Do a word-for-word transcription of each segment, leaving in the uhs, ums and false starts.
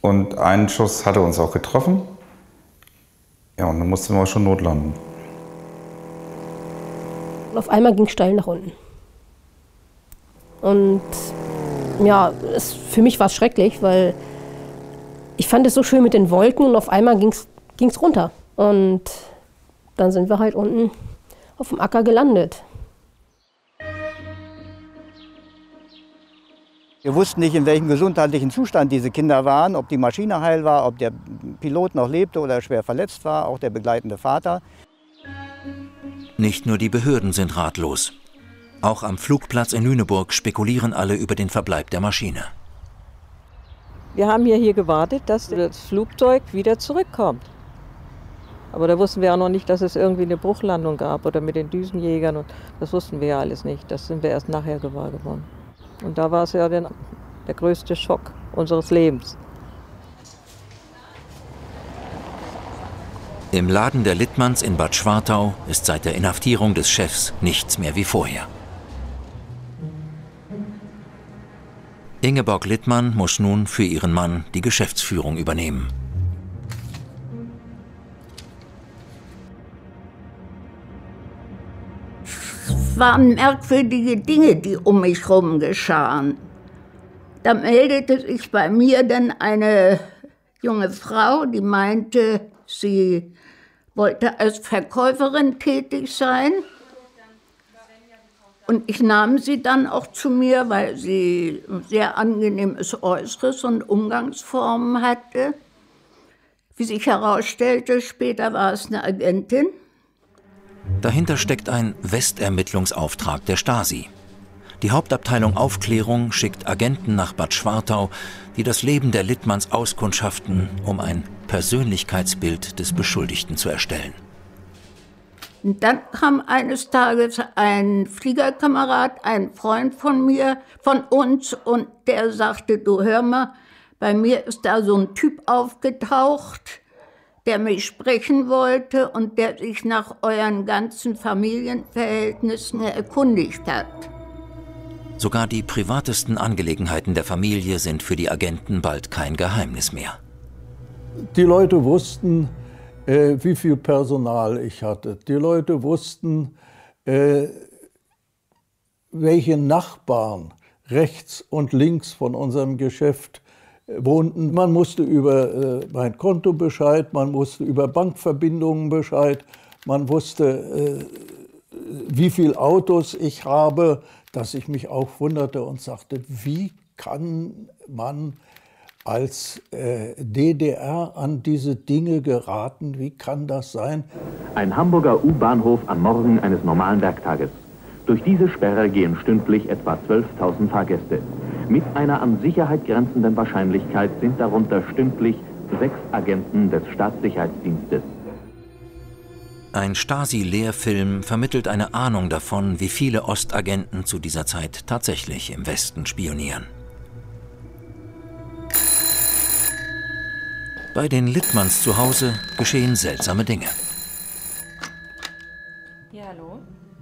Und ein Schuss hatte uns auch getroffen. Ja, und dann mussten wir schon notlanden. Und auf einmal ging es steil nach unten. Und ja, es, für mich war es schrecklich, weil ich fand es so schön mit den Wolken und auf einmal ging es runter. Und dann sind wir halt unten auf dem Acker gelandet. Wir wussten nicht, in welchem gesundheitlichen Zustand diese Kinder waren, ob die Maschine heil war, ob der Pilot noch lebte oder schwer verletzt war, auch der begleitende Vater. Nicht nur die Behörden sind ratlos. Auch am Flugplatz in Lüneburg spekulieren alle über den Verbleib der Maschine. Wir haben ja hier gewartet, dass das Flugzeug wieder zurückkommt. Aber da wussten wir auch noch nicht, dass es irgendwie eine Bruchlandung gab oder mit den Düsenjägern. Und das wussten wir ja alles nicht. Das sind wir erst nachher gewahr geworden. Und da war es ja der, der größte Schock unseres Lebens. Im Laden der Littmanns in Bad Schwartau ist seit der Inhaftierung des Chefs nichts mehr wie vorher. Ingeborg Littmann muss nun für ihren Mann die Geschäftsführung übernehmen. Es waren merkwürdige Dinge, die um mich herum geschahen. Da meldete sich bei mir dann eine junge Frau, die meinte, sie wollte als Verkäuferin tätig sein. Und ich nahm sie dann auch zu mir, weil sie ein sehr angenehmes Äußeres und Umgangsformen hatte. Wie sich herausstellte, später war es eine Agentin. Dahinter steckt ein Westermittlungsauftrag der Stasi. Die Hauptabteilung Aufklärung schickt Agenten nach Bad Schwartau, die das Leben der Littmanns auskundschaften, um ein Persönlichkeitsbild des Beschuldigten zu erstellen. Und dann kam eines Tages ein Fliegerkamerad, ein Freund von mir, von uns, und der sagte, du hör mal, bei mir ist da so ein Typ aufgetaucht, der mich sprechen wollte und der sich nach euren ganzen Familienverhältnissen erkundigt hat. Sogar die privatesten Angelegenheiten der Familie sind für die Agenten bald kein Geheimnis mehr. Die Leute wussten, äh, wie viel Personal ich hatte. Die Leute wussten, äh, welche Nachbarn rechts und links von unserem Geschäft wohnten. Man musste über äh, mein Konto Bescheid, man wusste über Bankverbindungen Bescheid, man wusste, äh, wie viele Autos ich habe, dass ich mich auch wunderte und sagte, wie kann man als äh, D D R an diese Dinge geraten, wie kann das sein? Ein Hamburger U-Bahnhof am Morgen eines normalen Werktages. Durch diese Sperre gehen stündlich etwa zwölftausend Fahrgäste. Mit einer an Sicherheit grenzenden Wahrscheinlichkeit sind darunter stündlich sechs Agenten des Staatssicherheitsdienstes. Ein Stasi-Lehrfilm vermittelt eine Ahnung davon, wie viele Ostagenten zu dieser Zeit tatsächlich im Westen spionieren. Bei den Littmanns zu Hause geschehen seltsame Dinge. Ja, hallo?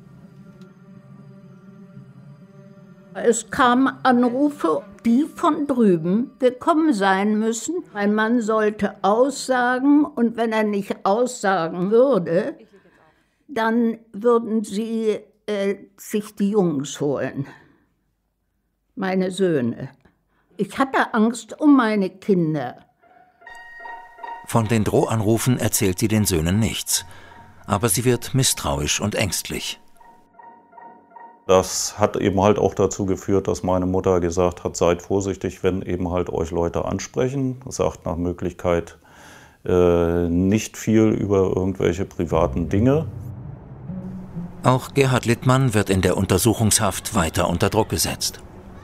Es kamen Anrufe, die von drüben gekommen sein müssen. Mein Mann sollte aussagen, und wenn er nicht aussagen würde, dann würden sie äh, sich die Jungs holen, meine Söhne. Ich hatte Angst um meine Kinder. Von den Drohanrufen erzählt sie den Söhnen nichts, aber sie wird misstrauisch und ängstlich. Das hat eben halt auch dazu geführt, dass meine Mutter gesagt hat, seid vorsichtig, wenn eben halt euch Leute ansprechen. Sagt nach Möglichkeit äh, nicht viel über irgendwelche privaten Dinge. Auch Gerhard Littmann wird in der Untersuchungshaft weiter unter Druck gesetzt.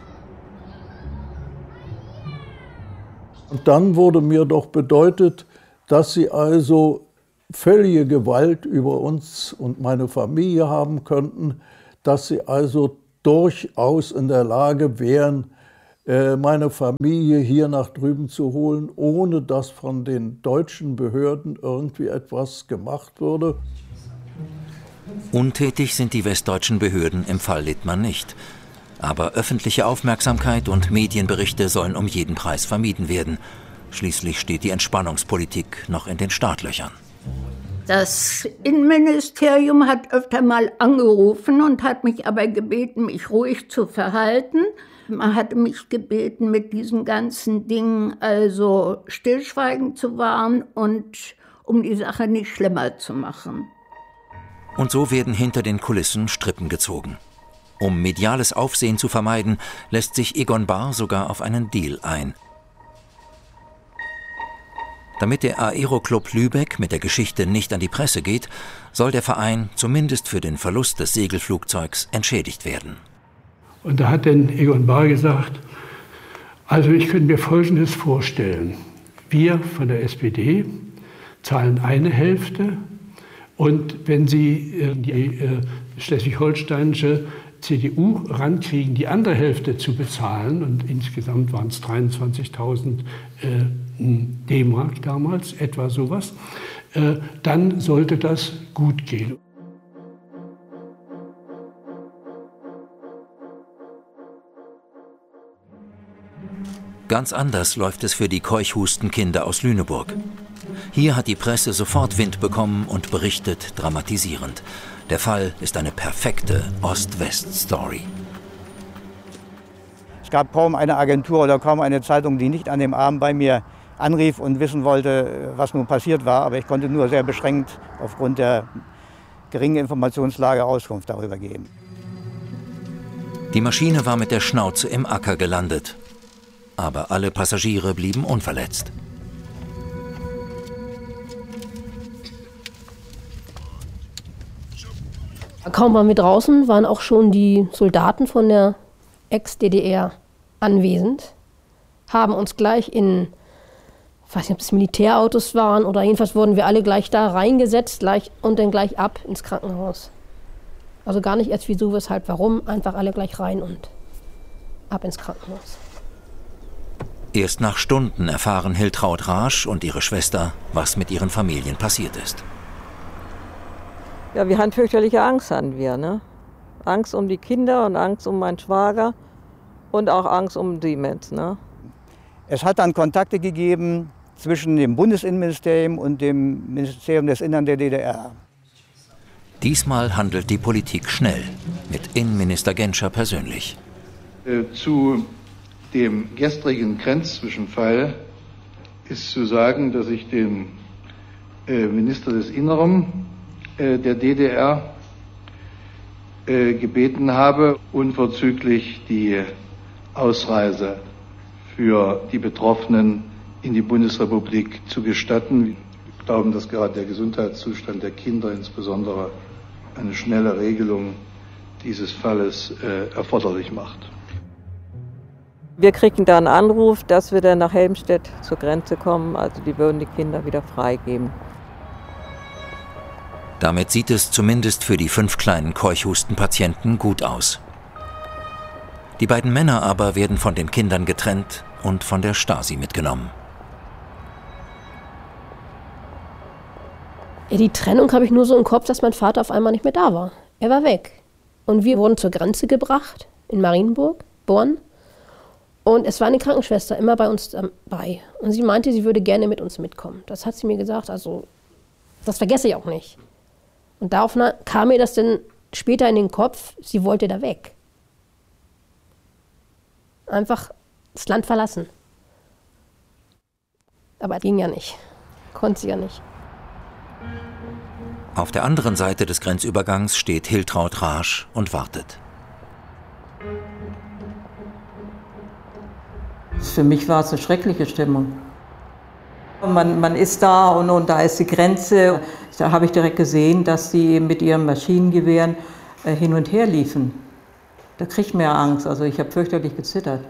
Und dann wurde mir doch bedeutet, dass sie also völlige Gewalt über uns und meine Familie haben könnten, dass sie also durchaus in der Lage wären, meine Familie hier nach drüben zu holen, ohne dass von den deutschen Behörden irgendwie etwas gemacht würde. Untätig sind die westdeutschen Behörden im Fall Littmann nicht. Aber öffentliche Aufmerksamkeit und Medienberichte sollen um jeden Preis vermieden werden. Schließlich steht die Entspannungspolitik noch in den Startlöchern. Das Innenministerium hat öfter mal angerufen und hat mich aber gebeten, mich ruhig zu verhalten. Man hatte mich gebeten, mit diesen ganzen Dingen also Stillschweigen zu wahren und um die Sache nicht schlimmer zu machen. Und so werden hinter den Kulissen Strippen gezogen. Um mediales Aufsehen zu vermeiden, lässt sich Egon Bahr sogar auf einen Deal ein. Damit der Aeroclub Lübeck mit der Geschichte nicht an die Presse geht, soll der Verein zumindest für den Verlust des Segelflugzeugs entschädigt werden. Und da hat dann Egon Bahr gesagt, also ich könnte mir Folgendes vorstellen. Wir von der S P D zahlen eine Hälfte und wenn Sie die äh, schleswig-holsteinische C D U rankriegen, die andere Hälfte zu bezahlen, und insgesamt waren es dreiundzwanzigtausend äh, D-Mark damals, etwa sowas, äh, dann sollte das gut gehen. Ganz anders läuft es für die Keuchhustenkinder aus Lüneburg. Hier hat die Presse sofort Wind bekommen und berichtet dramatisierend. Der Fall ist eine perfekte Ost-West-Story. Es gab kaum eine Agentur oder kaum eine Zeitung, die nicht an dem Abend bei mir anrief und wissen wollte, was nun passiert war. Aber ich konnte nur sehr beschränkt aufgrund der geringen Informationslage Auskunft darüber geben. Die Maschine war mit der Schnauze im Acker gelandet. Aber alle Passagiere blieben unverletzt. Kaum waren wir draußen, waren auch schon die Soldaten von der Ex-D D R anwesend, haben uns gleich in, ich weiß nicht, ob es Militärautos waren oder jedenfalls wurden wir alle gleich da reingesetzt gleich, und dann gleich ab ins Krankenhaus. Also gar nicht erst wieso, weshalb, warum, einfach alle gleich rein und ab ins Krankenhaus. Erst nach Stunden erfahren Hiltraud Raasch und ihre Schwester, was mit ihren Familien passiert ist. Ja, wir hatten fürchterliche Angst, hatten wir, ne? Angst um die Kinder und Angst um meinen Schwager und auch Angst um Siemens, ne? Es hat dann Kontakte gegeben zwischen dem Bundesinnenministerium und dem Ministerium des Innern der D D R. Diesmal handelt die Politik schnell, mit Innenminister Genscher persönlich. Äh, zu dem gestrigen Grenzzwischenfall ist zu sagen, dass ich den äh, Minister des Inneren äh, der D D R äh, gebeten habe, unverzüglich die Ausreise für die Betroffenen in die Bundesrepublik zu gestatten. Wir glauben, dass gerade der Gesundheitszustand der Kinder insbesondere eine schnelle Regelung dieses Falles äh, erforderlich macht. Wir kriegen da einen Anruf, dass wir dann nach Helmstedt zur Grenze kommen. Also die würden die Kinder wieder freigeben. Damit sieht es zumindest für die fünf kleinen Keuchhustenpatienten gut aus. Die beiden Männer aber werden von den Kindern getrennt und von der Stasi mitgenommen. Ja, die Trennung habe ich nur so im Kopf, dass mein Vater auf einmal nicht mehr da war. Er war weg. Und wir wurden zur Grenze gebracht, in Marienburg, Born. Und es war eine Krankenschwester immer bei uns dabei. Und sie meinte, sie würde gerne mit uns mitkommen. Das hat sie mir gesagt, also das vergesse ich auch nicht. Und darauf kam mir das dann später in den Kopf, sie wollte da weg. Einfach das Land verlassen. Aber das ging ja nicht. Konnte sie ja nicht. Auf der anderen Seite des Grenzübergangs steht Hiltraud Raasch und wartet. Für mich war es eine schreckliche Stimmung. Man, man ist da und, und da ist die Grenze. Da habe ich direkt gesehen, dass sie mit ihren Maschinengewehren äh, hin und her liefen. Da kriegt man ja Angst. Also ich habe fürchterlich gezittert.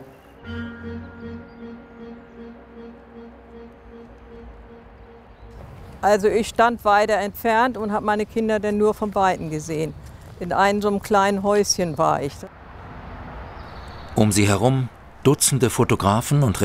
Also ich stand weiter entfernt und habe meine Kinder dann nur von Weitem gesehen. In einem so einem kleinen Häuschen war ich. Um sie herum Dutzende Fotografen und